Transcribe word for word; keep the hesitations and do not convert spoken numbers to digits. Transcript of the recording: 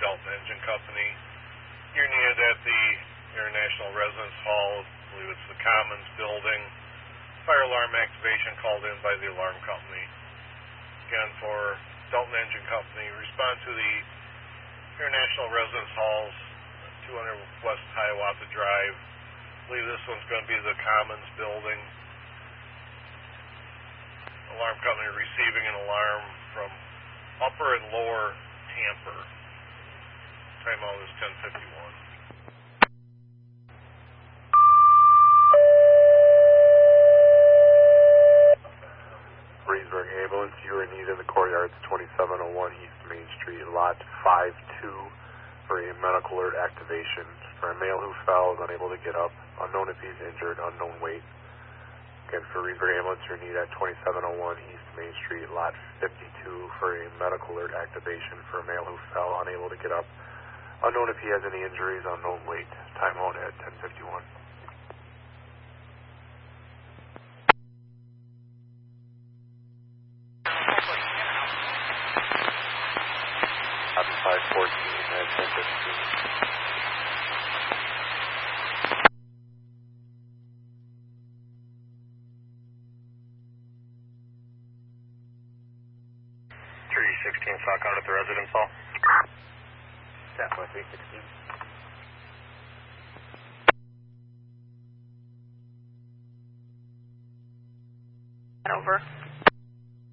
Delta Engine Company. You're needed at the International Residence Hall. I believe it's the Commons building. Fire alarm activation called in by the alarm company. Again, for Delta Engine Company, respond to the International Residence Halls, two hundred West Hiawatha Drive. I believe this one's going to be the Commons building. Alarm company receiving an alarm from Upper and Lower Tamper. Timeout is ten fifty-one. Reedsburg Ambulance, you are needed in the courtyards, twenty-seven oh one East Main Street, Lot five two, for a medical alert activation for a male who fell, is unable to get up, unknown if he's injured, unknown weight. Again, for Reedsburg Ambulance, you're needed at twenty-seven oh one East Main Street, Lot fifty-two, for a medical alert activation for a male who fell, unable to get up, unknown if he has any injuries, unknown weight. Time out at ten fifty-one. Copy five fourteen at ten fifteen. three sixteen Sock out at the residence hall. Staff three sixteen. Over.